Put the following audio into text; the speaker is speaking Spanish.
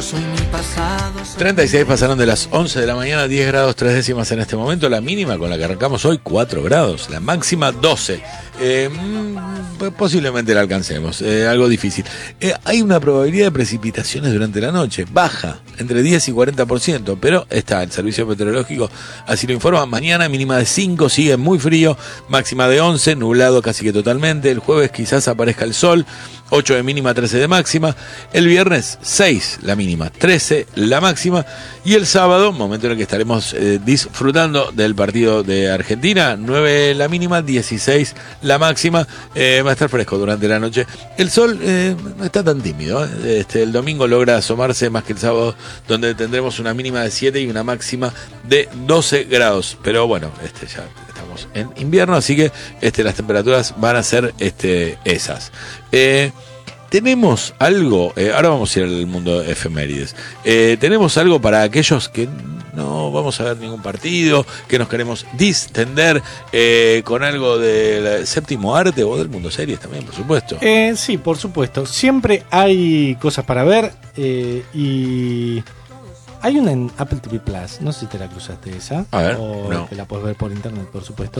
36 pasaron de las 11 de la mañana, 10 grados 3 décimas en este momento. La mínima con la que arrancamos hoy, 4 grados. La máxima, 12. Posiblemente la alcancemos, algo difícil. Hay una probabilidad de precipitaciones durante la noche, baja, entre 10 y 40%, pero está el servicio meteorológico, así lo informa. Mañana mínima de 5, sigue muy frío, máxima de 11, nublado casi que totalmente. El jueves quizás aparezca el sol, 8 de mínima, 13 de máxima. El viernes 6 la mínima, 13 la máxima. Y el sábado, momento en el que estaremos disfrutando del partido de Argentina, 9 la mínima, 16 la máxima. Va a estar fresco durante la noche. El sol no está tan tímido. El domingo logra asomarse más que el sábado, donde tendremos una mínima de 7 y una máxima de 12 grados. Pero bueno, ya estamos en invierno, así que las temperaturas van a ser esas. Tenemos algo, ahora vamos a ir al mundo de efemérides. Tenemos algo para aquellos que no vamos a ver ningún partido, que nos queremos distender con algo del séptimo arte o del mundo series también, por supuesto. Sí, por supuesto. Siempre hay cosas para ver y hay una en Apple TV Plus. No sé si te la cruzaste esa. A ver, o no. que la puedes ver por internet, por supuesto.